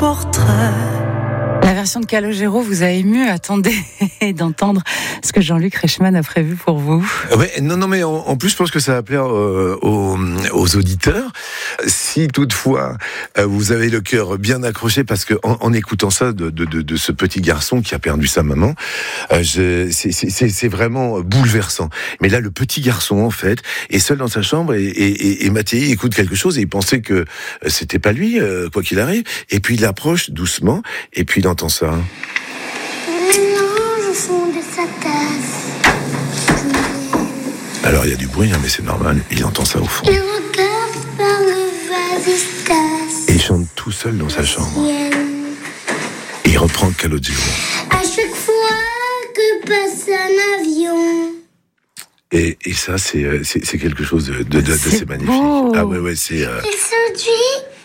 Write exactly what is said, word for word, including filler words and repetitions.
portrait. La version de Calogero vous a ému. Attendez d'entendre ce que Jean-Luc Reichmann a prévu pour vous. Ouais, non, non, mais en, en plus, je pense que ça va plaire euh, aux, aux auditeurs. Si toutefois euh, vous avez le cœur bien accroché, parce que en, en écoutant ça de, de, de, de ce petit garçon qui a perdu sa maman, euh, je, c'est, c'est, c'est vraiment bouleversant. Mais là, le petit garçon, en fait, est seul dans sa chambre et, et, et, et Mathieu écoute quelque chose et il pensait que c'était pas lui, euh, quoi qu'il arrive. Et puis il approche doucement et puis il entend ça. Mélange au fond de sa tasse. Alors il y a du bruit, hein, mais c'est normal, il entend ça au fond. Il regarde par le vase, il se casse. Et il chante tout seul dans sa chambre. Ciel. Et il reprend Calogero. À chaque fois que passe un avion. Et, et ça, c'est, c'est, c'est quelque chose de, de, de, de C'est c'est magnifique. beau. Ah ouais, ouais, c'est... Euh... Il séduit